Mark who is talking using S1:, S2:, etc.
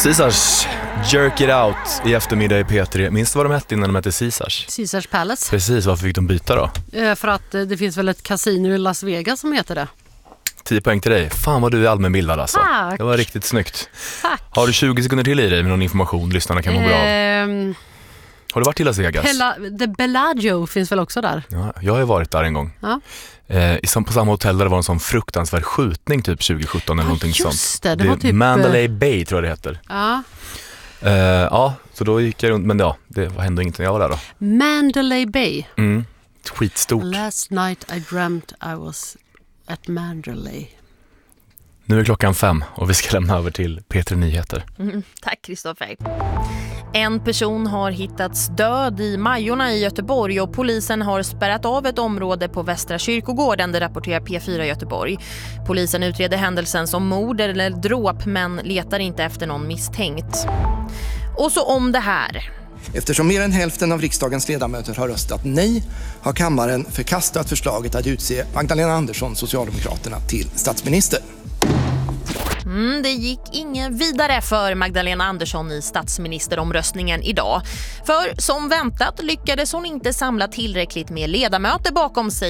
S1: Caesars Jerk It Out i eftermiddag i P3. Minns du vad de hette innan de hette Caesars?
S2: Caesars Palace.
S1: Precis, varför fick de byta då?
S2: För att det finns väl ett kasino i Las Vegas som heter det.
S1: 10 poäng till dig. Fan vad du är allmänbildad alltså.
S2: Tack.
S1: Det var riktigt snyggt.
S2: Tack.
S1: Har du 20 sekunder till i dig med någon information lyssnarna kan må bra av? Har du varit i Las Vegas?
S2: The Bellagio finns väl också där?
S1: Ja, jag har ju varit där en gång.
S2: Ja.
S1: På samma hotell där det var en sån fruktansvärd skjutning typ 2017 eller någonting sånt.
S2: Just det var typ
S1: Mandalay Bay tror jag det heter.
S2: Ja.
S1: Ja, så då gick jag runt, men ja, det hände ingenting. Jag var där då.
S2: Mandalay Bay.
S1: Skitstort.
S2: Last night I dreamt I was at Mandalay.
S1: Nu är klockan 5 och vi ska lämna över till P3 Nyheter.
S3: Tack Kristoffer. En person har hittats död i Majorna i Göteborg och polisen har spärrat av ett område på Västra kyrkogården, det rapporterar P4 Göteborg. Polisen utreder händelsen som mord eller dråp men letar inte efter någon misstänkt. Och så om det här.
S4: Eftersom mer än hälften av riksdagens ledamöter har röstat nej har kammaren förkastat förslaget att utse Magdalena Andersson, Socialdemokraterna, till statsminister.
S3: Det gick ingen vidare för Magdalena Andersson i statsministeromröstningen idag. För som väntat lyckades hon inte samla tillräckligt med ledamöter bakom sig